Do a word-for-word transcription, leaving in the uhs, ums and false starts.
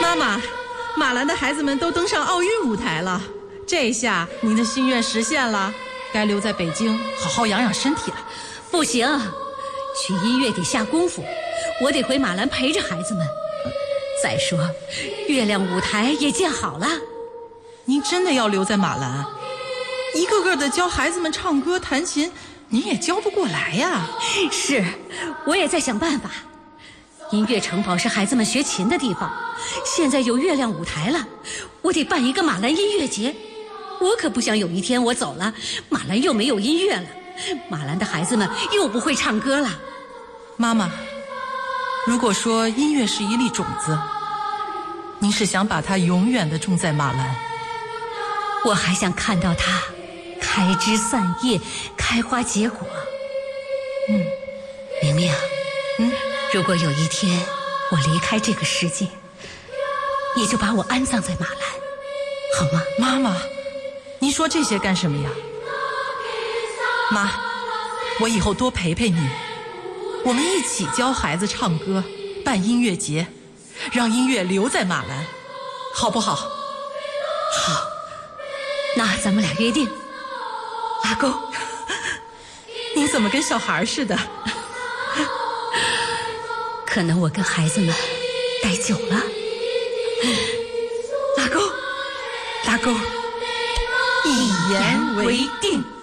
妈妈，马兰的孩子们都登上奥运舞台了，这下您的心愿实现了，该留在北京好好养养身体了。 不行，去音乐得下功夫，我得回马兰陪着孩子们。再说，月亮舞台也建好了。 您真的要留在马兰？一个个的教孩子们唱歌弹琴，您也教不过来呀。 是，我也在想办法。音乐城堡是孩子们学琴的地方，现在有月亮舞台了，我得办一个马兰音乐节。我可不想有一天我走了，马兰又没有音乐了，马兰的孩子们又不会唱歌了。 妈妈，如果说音乐是一粒种子，您是想把它永远地种在马兰？ 我还想看到它开枝散叶，开花结果。嗯，明明，嗯，如果有一天我离开这个世界，你就把我安葬在马兰，好吗？ 妈妈，您说这些干什么呀？妈，我以后多陪陪你，我们一起教孩子唱歌，办音乐节，让音乐留在马兰，好不好？ 好，那咱们俩约定，拉钩。 你怎么跟小孩似的？ 可能我跟孩子们待久了。 拉钩，拉钩，一言为定。